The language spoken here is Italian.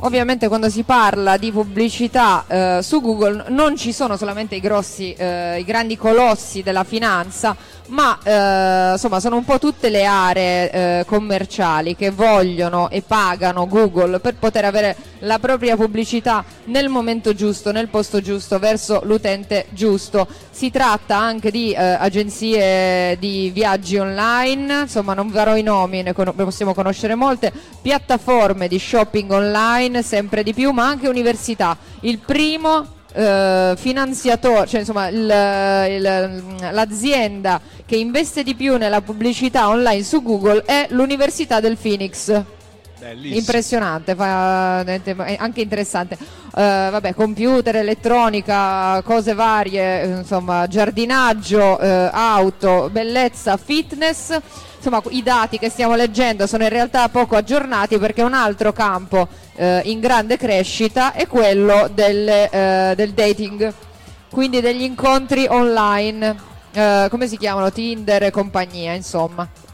Ovviamente quando si parla di pubblicità su Google non ci sono solamente i grandi colossi della finanza, ma insomma sono un po' tutte le aree commerciali che vogliono e pagano Google per poter avere la propria pubblicità nel momento giusto, nel posto giusto, verso l'utente giusto. Si tratta anche di agenzie di viaggi online, insomma non farò i nomi, ne possiamo conoscere molte, piattaforme di shopping online sempre di più, ma anche università. Il primo finanziatore, cioè insomma l'azienda che investe di più nella pubblicità online su Google è l'Università del Phoenix. Bellissimo. Impressionante, anche interessante. Vabbè, computer, elettronica, cose varie, insomma, giardinaggio, auto, bellezza, fitness. Insomma, i dati che stiamo leggendo sono in realtà poco aggiornati, perché un altro campo in grande crescita è quello del dating, quindi degli incontri online, come si chiamano? Tinder e compagnia, insomma.